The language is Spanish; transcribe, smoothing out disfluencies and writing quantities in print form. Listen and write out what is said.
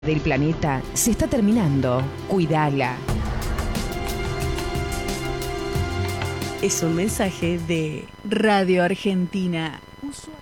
del planeta se está terminando. Cuidala. Es un mensaje de Radio Argentina.